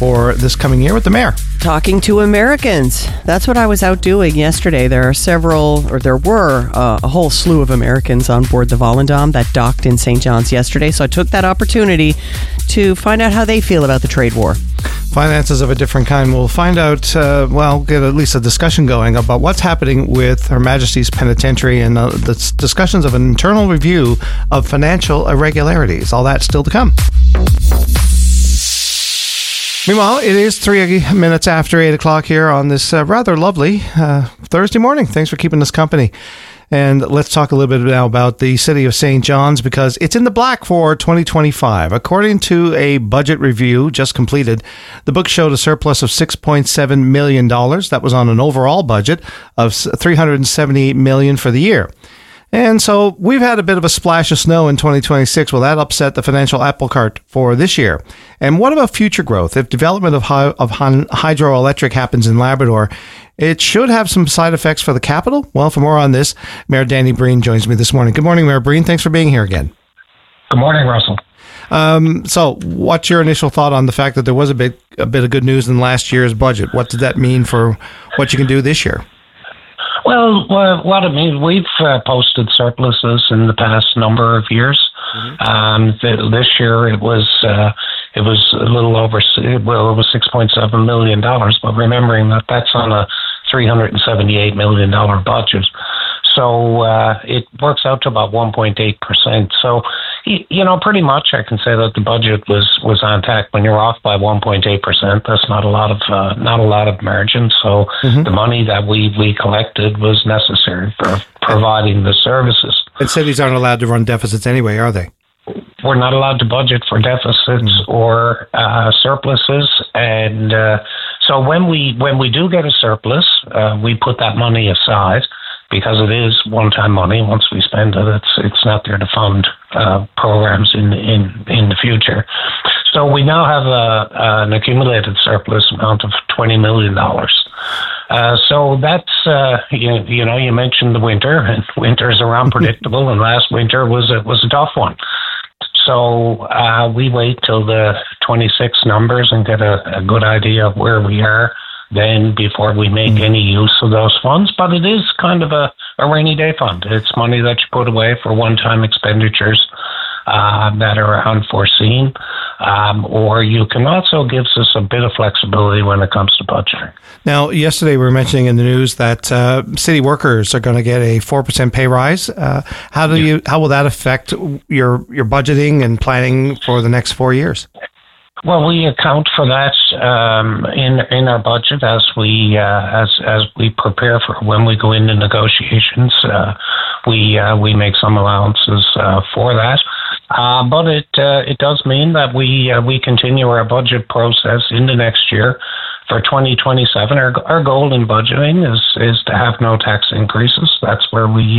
for this coming year with the mayor. Talking to Americans. That's what I was out doing yesterday. There were a whole slew of Americans on board the Volendam that docked in St. John's yesterday. So I took that opportunity to find out how they feel about the trade war. Finances of a different kind. We'll find out, get at least a discussion going about what's happening with Her Majesty's Penitentiary and the discussions of an internal review of financial irregularities. All that still to come. Meanwhile, it is 3 minutes after 8 o'clock here on this rather lovely Thursday morning. Thanks for keeping us company. And let's talk a little bit now about the city of St. John's, because it's in the black for 2025. According to a budget review just completed, the book showed a surplus of $6.7 million. That was on an overall budget of $378 million for the year. And so we've had a bit of a splash of snow in 2026. Will that upset the financial apple cart for this year? And what about future growth? If development of hydroelectric happens in Labrador, it should have some side effects for the capital. Well, for more on this, Mayor Danny Breen joins me this morning. Good morning, Mayor Breen. Thanks for being here again. Good morning, Russell. So what's your initial thought on the fact that there was a bit of good news in last year's budget? What did that mean for what you can do this year? Well, what it means, we've posted surpluses in the past number of years. This year it was a little over, it was $6.7 million, but remembering that that's on a $378 million budget. So it works out to about 1.8%. So, pretty much I can say that the budget was on track. When you're off by 1.8%, that's not a lot of margin. So the money that we collected was necessary for providing the services. And cities aren't allowed to run deficits anyway, are they? We're not allowed to budget for deficits or surpluses, and so when we do get a surplus, we put that money aside, because it is one-time money. Once we spend it, it's not there to fund programs in the future. So we now have an accumulated surplus amount of $20 million. So that's you mentioned the winter, and winters are unpredictable, and last winter was a tough one. So we wait till the 26 numbers and get a good idea of where we are then before we make any use of those funds. But it is kind of a rainy day fund. It's money that you put away for one-time expenditures that are unforeseen, or you can also gives us a bit of flexibility when it comes to budgeting. Now, yesterday we were mentioning in the news that city workers are going to get a 4% pay rise. How will that affect your budgeting and planning for the next 4 years? Well, we account for that in our budget as we prepare for when we go into negotiations. We make some allowances for that, but it does mean that we continue our budget process into next year. For 2027, our goal in budgeting is to have no tax increases. That's where we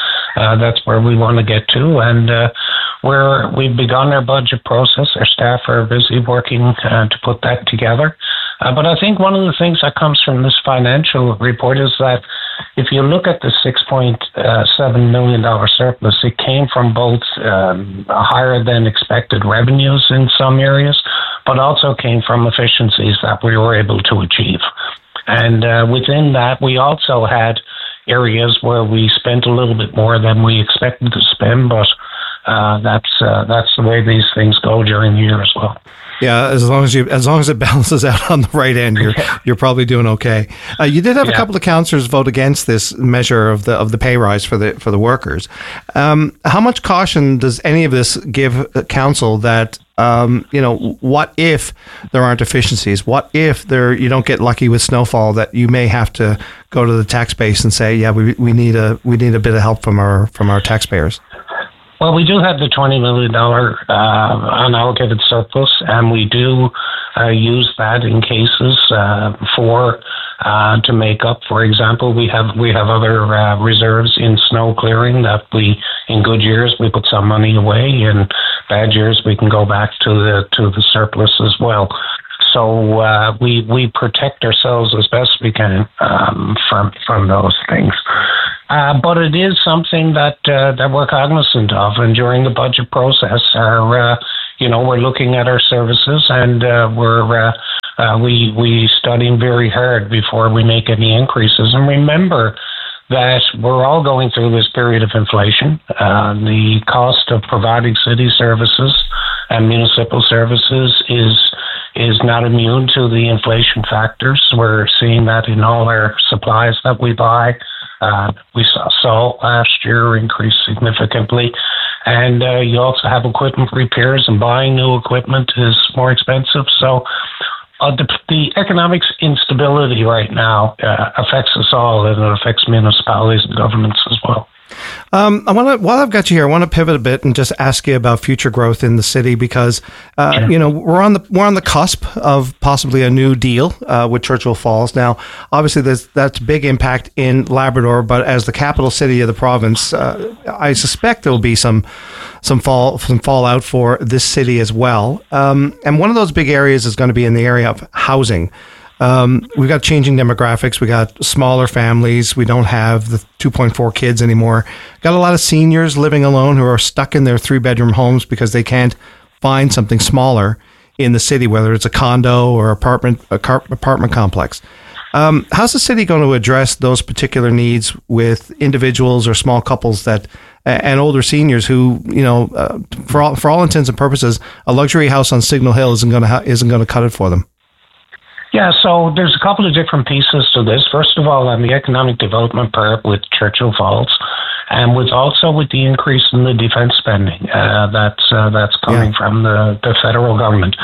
want to get to, and we've begun our budget process. Our staff are busy working to put that together. But I think one of the things that comes from this financial report is that if you look at the $6.7 million surplus, it came from both higher than expected revenues in some areas, but also came from efficiencies that we were able to achieve. And within that, we also had areas where we spent a little bit more than we expected to spend, but that's the way these things go during the year as well. Yeah, as long as it balances out on the right end, you're probably doing okay. You did have a couple of councillors vote against this measure of the pay rise for the workers. How much caution does any of this give council that what if there aren't efficiencies? What if you don't get lucky with snowfall, that you may have to go to the tax base and say, we need a bit of help from our taxpayers? Well, we do have the $20 million unallocated surplus, and we do use that in cases to make up. For example, we have other reserves in snow clearing that in good years we put some money away. In bad years we can go back to the surplus as well. So we protect ourselves as best we can from those things. But it is something that we're cognizant of, and during the budget process, we're looking at our services, and we're we study very hard before we make any increases. And remember that we're all going through this period of inflation. The cost of providing city services and municipal services is not immune to the inflation factors. We're seeing that in all our supplies that we buy. We saw salt last year increase significantly. And you also have equipment repairs, and buying new equipment is more expensive. So the economic instability right now affects us all, and it affects municipalities and governments as well. While I've got you here, I want to pivot a bit and just ask you about future growth in the city, because we're on the cusp of possibly a new deal with Churchill Falls. Now, obviously, that's big impact in Labrador, but as the capital city of the province, I suspect there will be some fallout for this city as well. And one of those big areas is going to be in the area of housing. We've got changing demographics. We got smaller families. We don't have the 2.4 kids anymore. Got a lot of seniors living alone who are stuck in their 3-bedroom homes because they can't find something smaller in the city, whether it's a condo or apartment complex. How's the city going to address those particular needs with individuals or small couples and older seniors who, for all intents and purposes, a luxury house on Signal Hill isn't going to cut it for them? Yeah, so there's a couple of different pieces to this. First of all, on the economic development part with Churchill Falls, and with the increase in the defense spending that's coming from the federal government.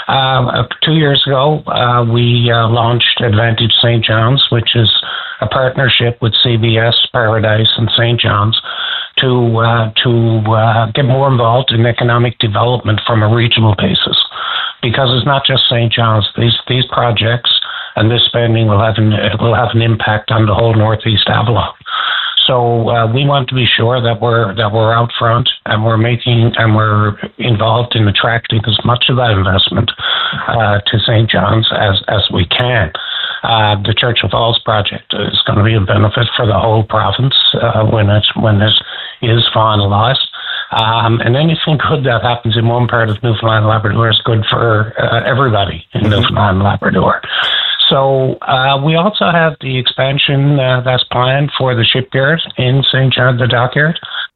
2 years ago, we launched Advantage St. John's, which is a partnership with CBS, Paradise, and St. John's to get more involved in economic development from a regional basis. Because it's not just St. John's. These projects and this spending will have an impact on the whole Northeast Avalon. So we want to be sure that we're out front and we're involved in attracting as much of that investment to St. John's as we can. The Churchill Falls project is going to be a benefit for the whole province when it is finalized. And anything good that happens in one part of Newfoundland and Labrador is good for everybody in Newfoundland and Labrador. So we also have the expansion that's planned for the shipyard in St. John, the dockyard.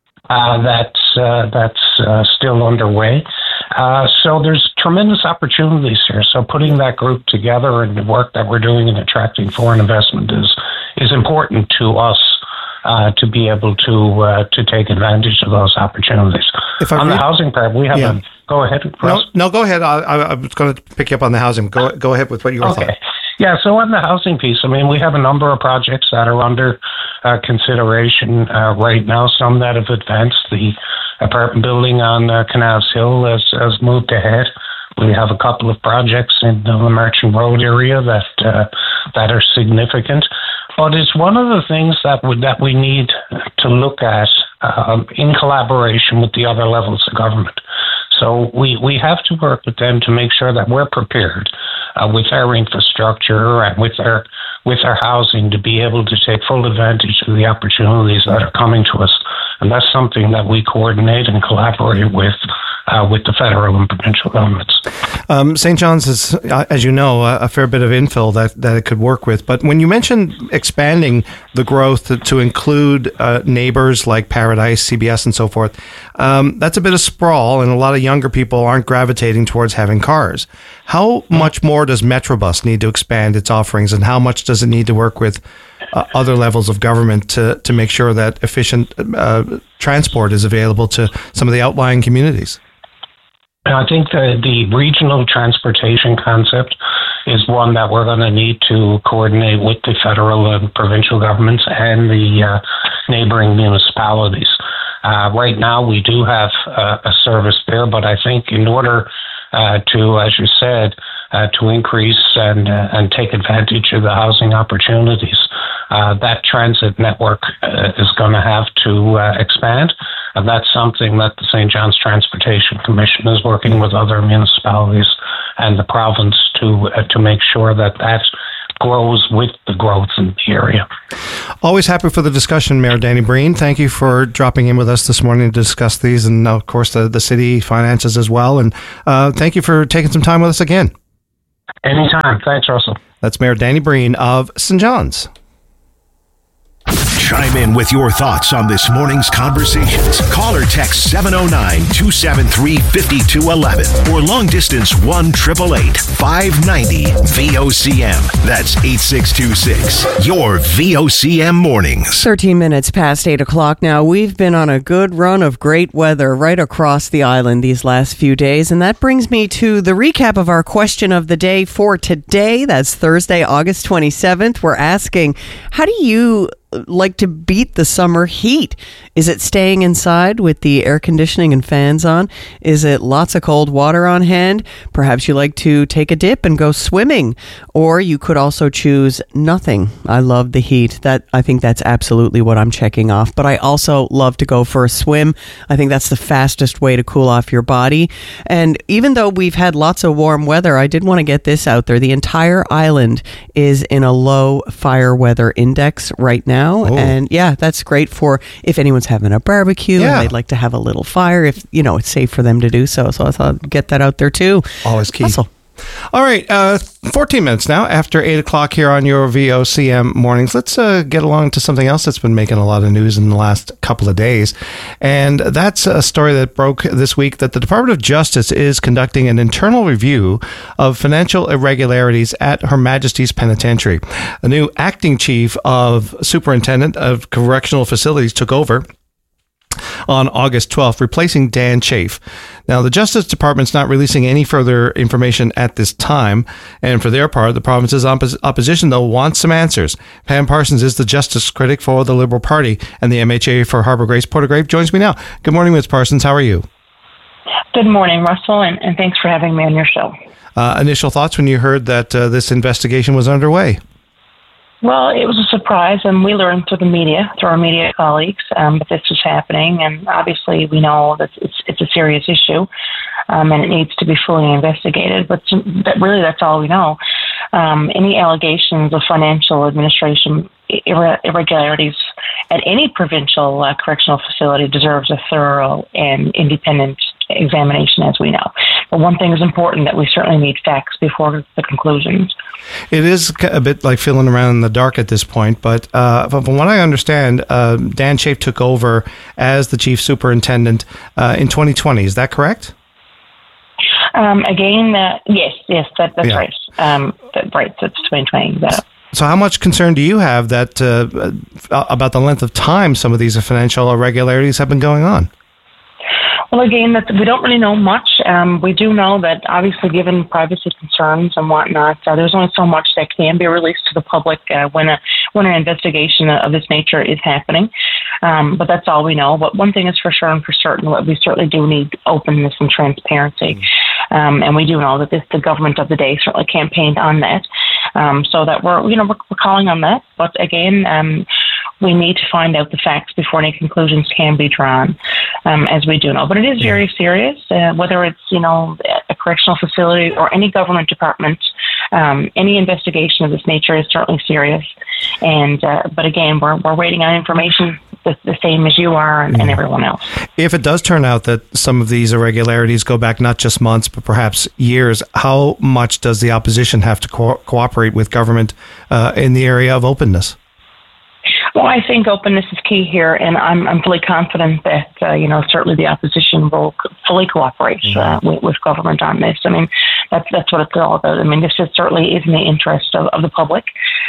That's still underway. So there's tremendous opportunities here. So putting that group together and the work that we're doing in attracting foreign investment is important to us. To be able to take advantage of those opportunities. On the housing part, we have go ahead, Russ. No, go ahead. I was going to pick you up on the housing. Go ahead with what you were saying. Yeah, so on the housing piece, we have a number of projects that are under consideration right now, some that have advanced. The apartment building on Canals Hill has moved ahead. We have a couple of projects in the Merchant Road area that are significant. But it's one of the things that we need to look at in collaboration with the other levels of government. So we have to work with them to make sure that we're prepared with our infrastructure and with our housing to be able to take full advantage of the opportunities that are coming to us. And that's something that we coordinate and collaborate with the federal and provincial governments. St. John's is, as you know, a fair bit of infill that it could work with. But when you mentioned expanding the growth to include neighbors like Paradise, CBS, and so forth, that's a bit of sprawl, and a lot of younger people aren't gravitating towards having cars. How much more does Metrobus need to expand its offerings, and how much does it need to work with other levels of government to make sure that efficient transport is available to some of the outlying communities? I think the regional transportation concept is one that we're going to need to coordinate with the federal and provincial governments and the neighboring municipalities. Right now, we do have a service there, but I think in order to, as you said, to increase and take advantage of the housing opportunities, that transit network is going to have to expand. And that's something that the St. John's Transportation Commission is working with other municipalities and the province to make sure that grows with the growth in the area. Always happy for the discussion, Mayor Danny Breen. Thank you for dropping in with us this morning to discuss these and, of course, the city finances as well. And thank you for taking some time with us again. Anytime. Thanks, Russell. That's Mayor Danny Breen of St. John's. Chime in with your thoughts on this morning's conversations. Call or text 709-273-5211 or long distance 1-888-590-VOCM. That's 8626. Your VOCM mornings. 13 minutes past 8 o'clock now. We've been on a good run of great weather right across the island these last few days. And that brings me to the recap of our question of the day for today. That's Thursday, August 27th. We're asking, how do you like to beat the summer heat? Is it staying inside with the air conditioning and fans on? Is it lots of cold water on hand? Perhaps you like to take a dip and go swimming, or you could also choose nothing. I love the heat. I think that's absolutely what I'm checking off. But I also love to go for a swim. I think that's the fastest way to cool off your body. And even though we've had lots of warm weather, I did want to get this out there. The entire island is in a low fire weather index right now. Oh. And yeah, that's great for if anyone's having a barbecue and they'd like to have a little fire, if it's safe for them to do so. So I thought I'd get that out there too. Always key. Russell. All right, 14 minutes now after 8 o'clock here on your VOCM mornings. Let's get along to something else that's been making a lot of news in the last couple of days. And that's a story that broke this week that the Department of Justice is conducting an internal review of financial irregularities at Her Majesty's Penitentiary. A new acting chief of superintendent of correctional facilities took over on August 12th, replacing Dan Chafe. Now, the Justice Department's not releasing any further information at this time, and for their part, the province's opposition, though, wants some answers. Pam Parsons is the justice critic for the Liberal Party and the MHA for Harbour Grace Portagrave. Joins me now. Good morning, Ms. Parsons. How are you? Good morning, Russell, and thanks for having me on your show. Initial thoughts when you heard that this investigation was underway? Well, it was a surprise, and we learned through the media, through our media colleagues, that this was happening. And obviously, we know that it's a serious issue, and it needs to be fully investigated. But really, that's all we know. Any allegations of financial administration irregularities at any provincial correctional facility deserves a thorough and independent examination, as we know. But one thing is important, that we certainly need facts before the conclusions. It is a bit like feeling around in the dark at this point, but from what I understand, Dan Chafe took over as the chief superintendent in 2020. Is that correct? Yes, that's right. Right, that's 2020. So how much concern do you have that about the length of time some of these financial irregularities have been going on? Well, again, that we don't really know much. We do know that, obviously, given privacy concerns and whatnot, there's only so much that can be released to the public when an investigation of this nature is happening. But that's all we know. But one thing is for sure and for certain, we certainly do need openness and transparency. And we do know that the government of the day certainly campaigned on that. So that we're calling on that. But again, we need to find out the facts before any conclusions can be drawn, as we do know. But it is very serious, whether it's, a correctional facility or any government department. Any investigation of this nature is certainly serious. And but again, we're waiting on information the same as you are and everyone else. If it does turn out that some of these irregularities go back not just months, but perhaps years, how much does the opposition have to cooperate with government in the area of openness? Well, I think openness is key here, and I'm fully confident that certainly the opposition will fully cooperate with government on this. I mean, that's what it's all about. I mean, this certainly is in the interest of the public.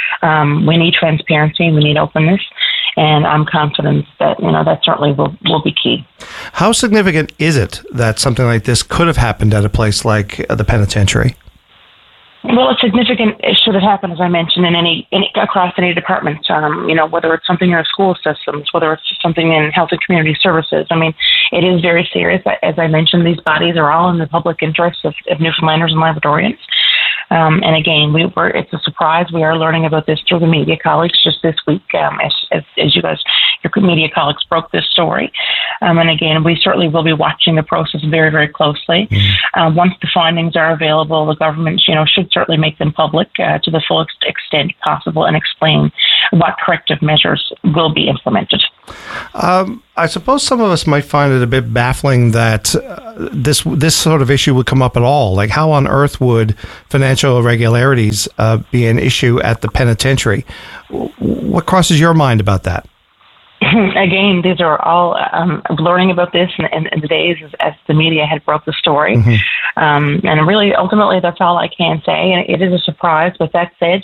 We need transparency, we need openness, and I'm confident that that certainly will be key. How significant is it that something like this could have happened at a place like the penitentiary? Well, it's significant. It should have happened, as I mentioned, across any department. Whether it's something in our school systems, whether it's something in health and community services. I mean, it is very serious. As I mentioned, these bodies are all in the public interest of Newfoundlanders and Labradorians. And again, it's a surprise. We are learning about this through the media colleagues just this week, as you guys, your media colleagues broke this story. And again, we certainly will be watching the process very, very closely. Once the findings are available, the government, should certainly make them public to the full extent possible and explain what corrective measures will be implemented. I suppose some of us might find it a bit baffling that this sort of issue would come up at all. Like, how on earth would financial irregularities be an issue at the penitentiary? What crosses your mind about that? Again, these are all learning about this in the days as the media had broke the story. Mm-hmm. And really, ultimately, that's all I can say. And it is a surprise. But that said,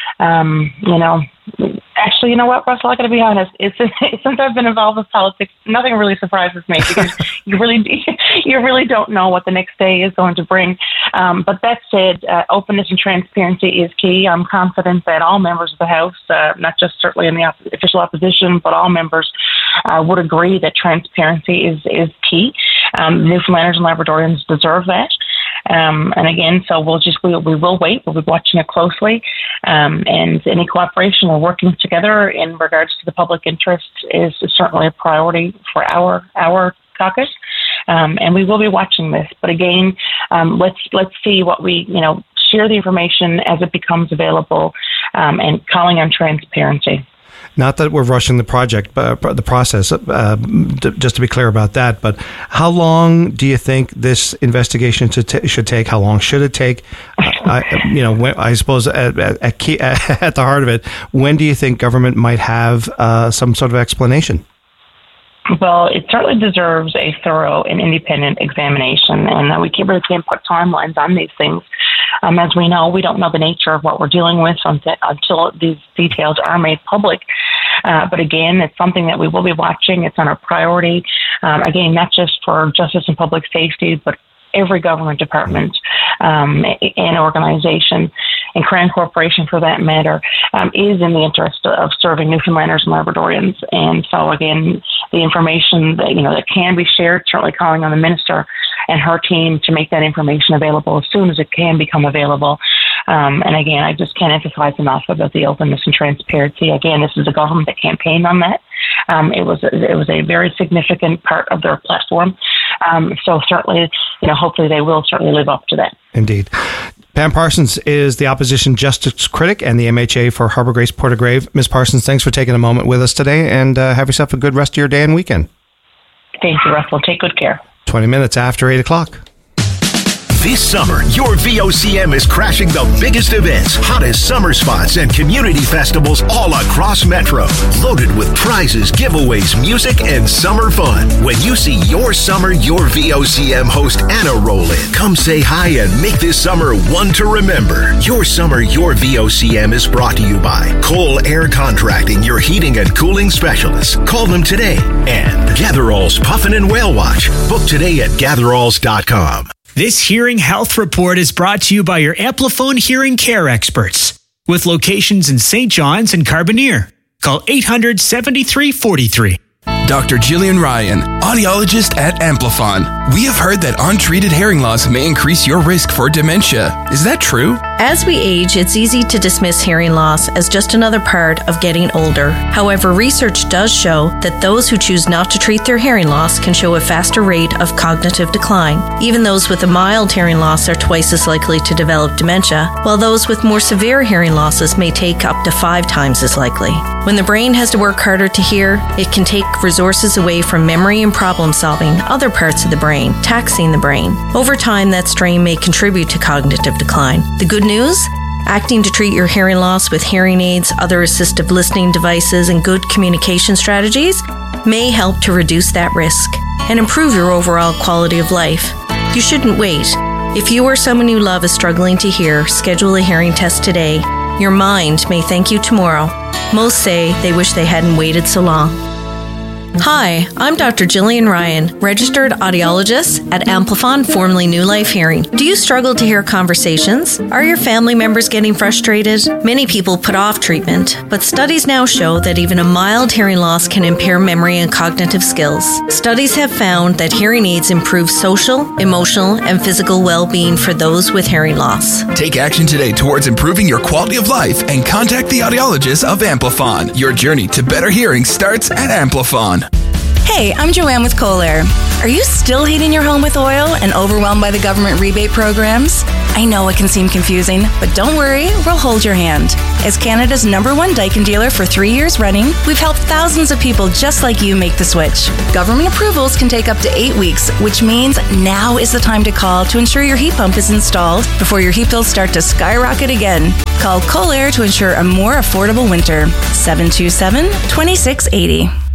actually, you know what, Russell, I got to be honest. Since I've been involved with politics, nothing really surprises me because you really don't know what the next day is going to bring. But that said, openness and transparency is key. I'm confident that all members of the House, not just certainly in the official opposition, but all members would agree that transparency is key. Newfoundlanders and Labradorians deserve that. And again, so we will wait. We'll be watching it closely. And any cooperation or working together in regards to the public interest is certainly a priority for our caucus. And we will be watching this. But again, let's see what we, share the information as it becomes available, and calling on transparency. Not that we're rushing the project, but the process, just to be clear about that. But how long do you think this investigation should take? How long should it take? I suppose at the heart of it, when do you think government might have some sort of explanation? Well, it certainly deserves a thorough and independent examination, and we really can't put timelines on these things. As we know, we don't know the nature of what we're dealing with until these details are made public. But again, it's something that we will be watching. It's on our priority. Again, not just for justice and public safety, but every government department and organization, and Crown Corporation for that matter, is in the interest of serving Newfoundlanders and Labradorians. And so again, the information that can be shared, certainly calling on the Minister and her team to make that information available as soon as it can become available. And again, I just can't emphasize enough about the openness and transparency. Again, this is a government that campaigned on that. It was a very significant part of their platform. So certainly, hopefully they will certainly live up to that. Indeed. Pam Parsons is the opposition justice critic and the MHA for Harbour Grace Portagrave. Ms. Parsons, thanks for taking a moment with us today, and have yourself a good rest of your day and weekend. Thank you, Russell. Take good care. 20 minutes after 8 o'clock. This summer, your VOCM is crashing the biggest events, hottest summer spots, and community festivals all across Metro. Loaded with prizes, giveaways, music, and summer fun. When you see your summer, your VOCM host Anna roll in, come say hi and make this summer one to remember. Your summer, your VOCM is brought to you by Cole Air Contracting, your heating and cooling specialists. Call them today. And Gatherall's Puffin and Whale Watch. Book today at gatheralls.com. This Hearing Health Report is brought to you by your Amplifone Hearing Care experts, with locations in St. John's and Carbonear. Call 800-7343. Dr. Jillian Ryan, audiologist at Amplifon. We have heard that untreated hearing loss may increase your risk for dementia. Is that true? As we age, it's easy to dismiss hearing loss as just another part of getting older. However, research does show that those who choose not to treat their hearing loss can show a faster rate of cognitive decline. Even those with a mild hearing loss are twice as likely to develop dementia, while those with more severe hearing losses may take up to 5 times as likely. When the brain has to work harder to hear, it can take resources away from memory and problem solving, other parts of the brain, taxing the brain. Over time, that strain may contribute to cognitive decline. The good news? Acting to treat your hearing loss with hearing aids, other assistive listening devices, and good communication strategies may help to reduce that risk and improve your overall quality of life. You shouldn't wait. If you or someone you love is struggling to hear, schedule a hearing test today. Your mind may thank you tomorrow. Most say they wish they hadn't waited so long. Hi, I'm Dr. Jillian Ryan, registered audiologist at Amplifon, formerly New Life Hearing. Do you struggle to hear conversations? Are your family members getting frustrated? Many people put off treatment, but studies now show that even a mild hearing loss can impair memory and cognitive skills. Studies have found that hearing aids improve social, emotional, and physical well-being for those with hearing loss. Take action today towards improving your quality of life and contact the audiologist of Amplifon. Your journey to better hearing starts at Amplifon. Hey, I'm Joanne with Kohler. Are you still heating your home with oil and overwhelmed by the government rebate programs? I know it can seem confusing, but don't worry, we'll hold your hand. As Canada's #1 Daikin dealer for 3 years running, we've helped thousands of people just like you make the switch. Government approvals can take up to 8 weeks, which means now is the time to call to ensure your heat pump is installed before your heat bills start to skyrocket again. Call Kohler to ensure a more affordable winter. 727-2680.